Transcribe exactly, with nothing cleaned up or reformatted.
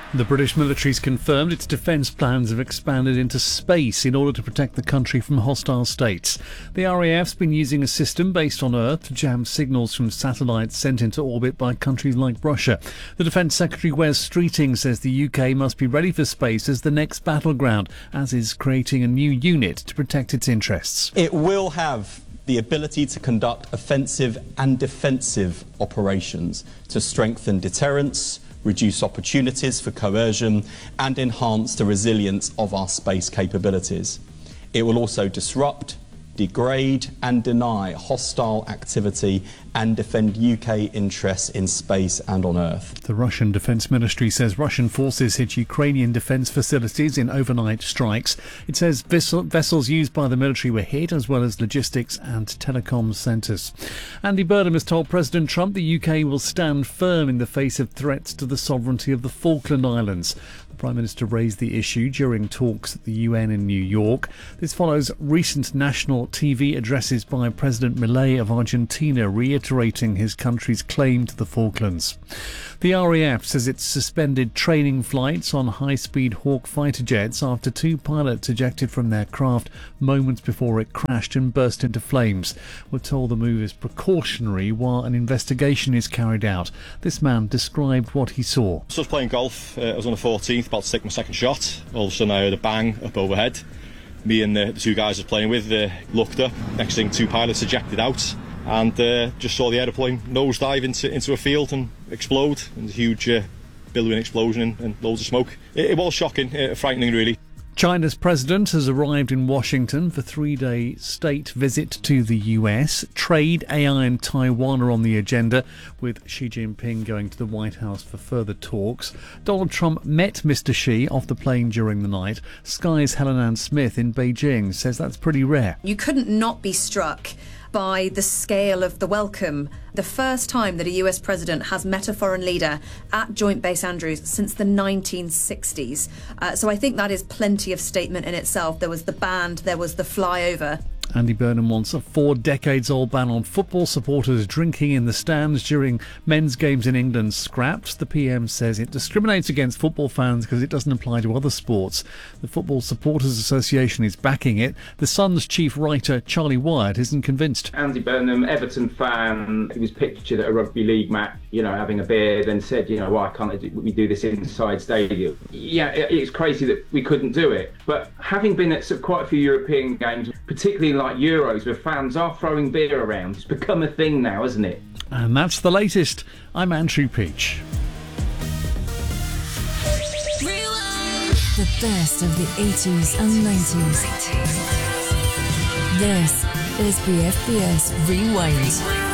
The British military's confirmed its defence plans have expanded into space in order to protect the country from hostile states. The R A F's been using a system based on Earth to jam signals from satellites sent into orbit by countries like Russia. The Defence Secretary Wes Streeting says the U K must be ready for space as the next battleground, as is creating a new unit to protect its interests. It will have the ability to conduct offensive and defensive operations to strengthen deterrence, reduce opportunities for coercion and enhance the resilience of our space capabilities. It will also disrupt, degrade and deny hostile activity and defend U K interests in space and on Earth. The Russian Defence Ministry says Russian forces hit Ukrainian defence facilities in overnight strikes. It says vessel, vessels used by the military were hit, as well as logistics and telecom centres. Andy Burnham has told President Trump the U K will stand firm in the face of threats to the sovereignty of the Falkland Islands. The Prime Minister raised the issue during talks at the U N in New York. This follows recent national T V addresses by President Milei of Argentina reiterating his country's claim to the Falklands. The R A F says it's suspended training flights on high-speed Hawk fighter jets after two pilots ejected from their craft moments before it crashed and burst into flames. We're told the move is precautionary while an investigation is carried out. This man described what he saw. So I was playing golf. Uh, I was on the fourteenth, about to take my second shot. All of a sudden I heard a bang up overhead. Me and the, the two guys I was playing with uh, looked up. Next thing, two pilots ejected out and uh, just saw the aeroplane nosedive into, into a field and explode. And a huge uh, billowing explosion and, and loads of smoke. It, it was shocking, uh, frightening really. China's president has arrived in Washington for a three-day state visit to the U S. Trade, A I and Taiwan are on the agenda, with Xi Jinping going to the White House for further talks. Donald Trump met Mister Xi off the plane during the night. Sky's Helen Ann Smith in Beijing says that's pretty rare. You couldn't not be struck by the scale of the welcome. The first time that a U S president has met a foreign leader at Joint Base Andrews since the nineteen sixties. Uh, so I think that is plenty of statement in itself. There was the band, there was the flyover. Andy Burnham wants a four-decades-old ban on football supporters drinking in the stands during men's games in England scrapped. The P M says it discriminates against football fans because it doesn't apply to other sports. The Football Supporters Association is backing it. The Sun's chief writer, Charlie Wyatt, isn't convinced. Andy Burnham, Everton fan, he was pictured at a rugby league match, you know, having a beer, then said, you know, why can't we do this inside stadium? Yeah, it's crazy that we couldn't do it. But having been at quite a few European games, particularly like Euros, where fans are throwing beer around, it's become a thing now, isn't it? And that's the latest. I'm Andrew Peach. The best of the eighties and nineties. This is B F B S Rewind.